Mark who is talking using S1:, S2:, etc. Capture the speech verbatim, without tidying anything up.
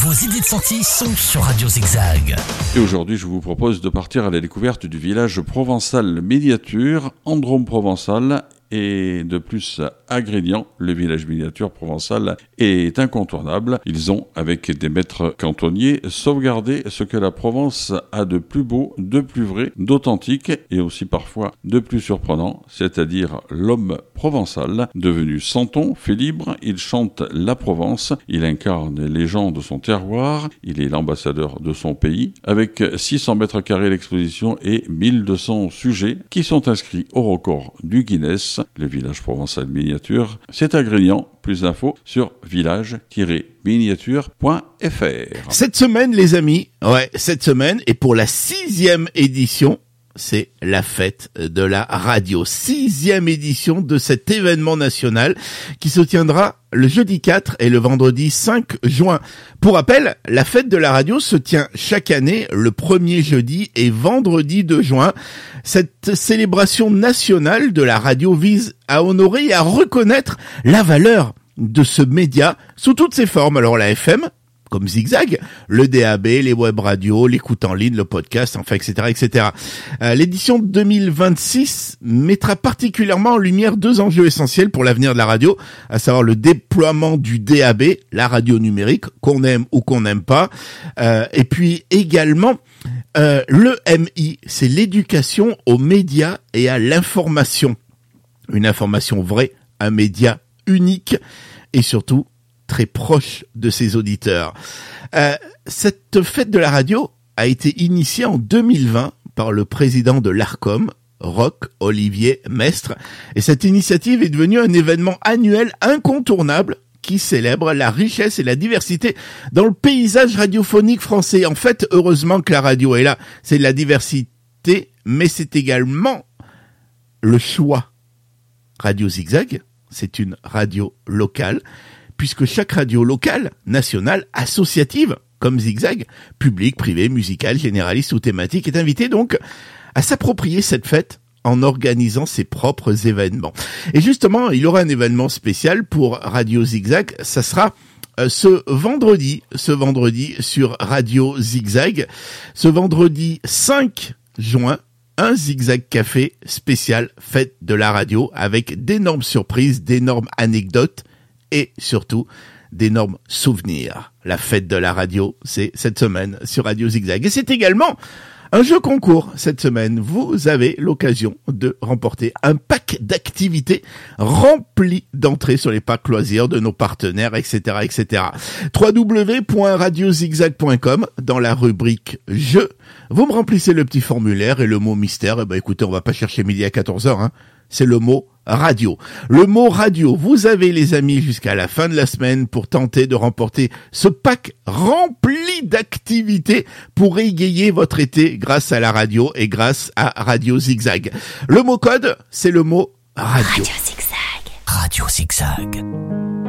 S1: Vos idées de sortie sont sur Radio Zigzag.
S2: Et aujourd'hui, je vous propose de partir à la découverte du village provençal miniature, Andrôme provençal. Et de plus, à Grignan, le village miniature provençal est incontournable. Ils ont, avec des maîtres cantonniers, sauvegardé ce que la Provence a de plus beau, de plus vrai, d'authentique et aussi parfois de plus surprenant, c'est-à-dire l'homme provençal. Devenu santon, fait libre, il chante la Provence, il incarne les gens de son terroir, il est l'ambassadeur de son pays, avec six cents mètres carrés d'exposition et mille deux cents sujets qui sont inscrits au record du Guinness. Le village provençal miniature, c'est à Grignan. Plus d'infos sur village tiret miniature point f r.
S3: Cette semaine, les amis, ouais, cette semaine, et pour la sixième édition, c'est la fête de la radio. Sixième édition de cet événement national qui se tiendra le jeudi quatre et le vendredi cinq juin. Pour rappel, la fête de la radio se tient chaque année le premier jeudi et vendredi de juin. Cette célébration nationale de la radio vise à honorer et à reconnaître la valeur de ce média sous toutes ses formes. Alors la F M, comme Zigzag, le D A B, les web radios, l'écoute en ligne, le podcast, enfin, et cetera, et cetera. Euh, l'édition deux mille vingt-six mettra particulièrement en lumière deux enjeux essentiels pour l'avenir de la radio, à savoir le déploiement du D A B, la radio numérique, qu'on aime ou qu'on n'aime pas, euh, et puis également euh, le M I, c'est l'éducation aux médias et à l'information. Une information vraie, un média unique, et surtout très proche de ses auditeurs. Euh, cette fête de la radio a été initiée en deux mille vingt par le président de l'Arcom, Roch Olivier Mestre, et cette initiative est devenue un événement annuel incontournable qui célèbre la richesse et la diversité dans le paysage radiophonique français. En fait, heureusement que la radio est là. C'est de la diversité, mais c'est également le choix. Radio Zigzag, c'est une radio locale, puisque chaque radio locale, nationale, associative, comme Zigzag, publique, privée, musicale, généraliste ou thématique, est invitée donc à s'approprier cette fête en organisant ses propres événements. Et justement, il y aura un événement spécial pour Radio Zigzag, ça sera euh, ce vendredi, ce vendredi sur Radio Zigzag, ce vendredi cinq juin, un Zigzag Café spécial fête de la radio avec d'énormes surprises, d'énormes anecdotes, et surtout d'énormes souvenirs. La fête de la radio, c'est cette semaine sur Radio Zigzag. Et c'est également un jeu concours cette semaine. Vous avez l'occasion de remporter un pack d'activités rempli d'entrées sur les packs loisirs de nos partenaires, et cetera, et cetera. w w w point radio zigzag point com dans la rubrique jeux. Vous me remplissez le petit formulaire et le mot mystère. Eh ben, écoutez, on va pas chercher midi à quatorze heures, hein. C'est le mot radio. Le mot radio, vous avez les amis jusqu'à la fin de la semaine pour tenter de remporter ce pack rempli d'activités pour égayer votre été grâce à la radio et grâce à Radio Zigzag. Le mot code, c'est le mot radio.
S1: Radio Zigzag. Radio Zigzag.